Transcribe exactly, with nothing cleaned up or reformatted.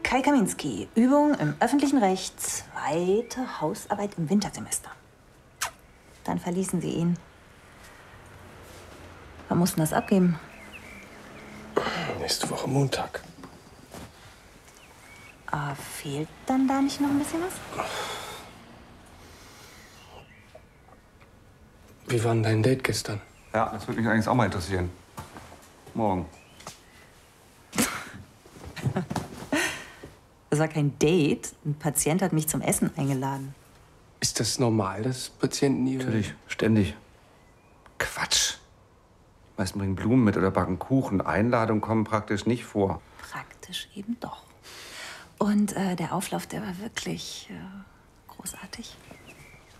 Kai Kaminski, Übung im öffentlichen Recht, zweite Hausarbeit im Wintersemester. Dann verließen Sie ihn. Wann mussten das abgeben? Nächste Woche Montag. Ah, fehlt dann da nicht noch ein bisschen was? Wie war denn dein Date gestern? Ja, das würde mich eigentlich auch mal interessieren. Morgen. Das war kein Date. Ein Patient hat mich zum Essen eingeladen. Ist das normal, dass Patienten ihre... Natürlich, ständig. Quatsch. Die meisten bringen Blumen mit oder backen Kuchen. Einladungen kommen praktisch nicht vor. Praktisch eben doch. Und äh, der Auflauf, der war wirklich äh, großartig.